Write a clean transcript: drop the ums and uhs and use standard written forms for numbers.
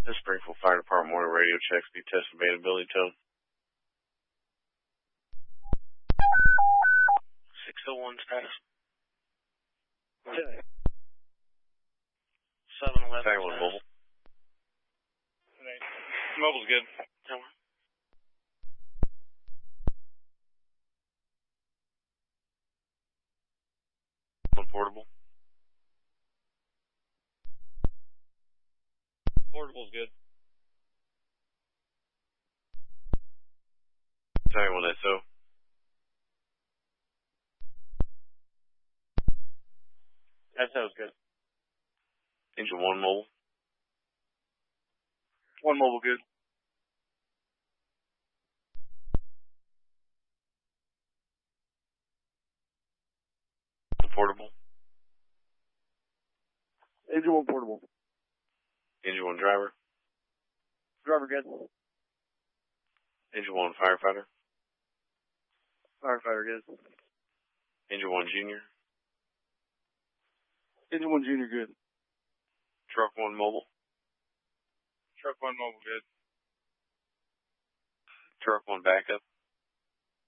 This Springfield Fire Department morning radio check, speed test availability tone. 601 status. 711 status. Mobile. Mobile's good. Portable. Portable's good. Sorry, one SO. SO's good. Angel 1 mobile. 1 mobile good. Portable. Angel 1 portable. Angel 1 driver. Driver good. Angel 1 firefighter. Firefighter good. Angel 1 junior. Angel 1 junior good. Truck 1 mobile. Truck 1 mobile good. Truck 1 backup.